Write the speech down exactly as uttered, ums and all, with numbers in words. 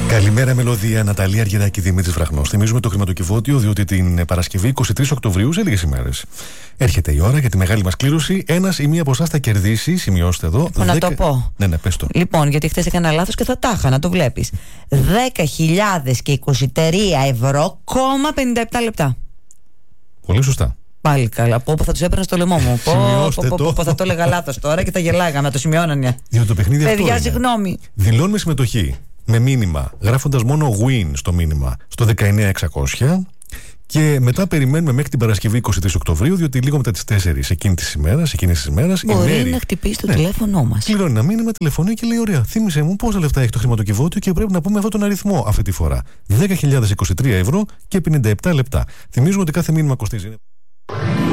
Καλημέρα, Μελωδία, Ναταλία Αργυράκη, Δημήτρης Βραχνός. Θυμίζουμε το χρηματοκιβώτιο, διότι την Παρασκευή εικοστή τρίτη Οκτωβρίου, σε λίγες ημέρες, έρχεται η ώρα για τη μεγάλη μας κλήρωση. Ένας ή μία από εσάς θα κερδίσει, σημειώστε εδώ. Λοιπόν, δέκα... Να το πω. Ναι, ναι, πες το. Λοιπόν, γιατί χθες έκανα λάθος και θα τα είχα, να το βλέπεις. δέκα χιλιάδες είκοσι τρία ευρώ, κόμμα πενήντα επτά λεπτά. Πολύ σωστά. Πάλι καλά. Πω, πω θα τους έπαιρνα στο λαιμό μου. Πω, πω, πω, πω, πω, θα το έλεγα λάθος τώρα και θα γελάγαμε, το σημειώνανε. Διότι το παιχνίδι αυτό. Παιδιά, συγγνώμη. Δηλώνουμε συμμετοχή με μήνυμα, γράφοντας μόνο win στο μήνυμα, στο δεκαεννιά εξακόσια. Και μετά περιμένουμε μέχρι την Παρασκευή εικοστή τρίτη Οκτωβρίου, διότι λίγο μετά τις τέσσερις εκείνη της ημέρας, εκείνης της ημέρας, μπορεί η Μέρη, να χτυπήσει το ναι, τηλέφωνό μας. κληρώνει ένα μήνυμα, τηλεφωνεί και λέει: ωραία, θύμισε μου πόσα λεφτά έχει το χρηματοκιβώτιο και πρέπει να πούμε αυτόν τον αριθμό αυτή τη φορά. δέκα χιλιάδες είκοσι τρία ευρώ και πενήντα επτά λεπτά. Θυμίζουμε ότι κάθε μήνυμα κοστίζει.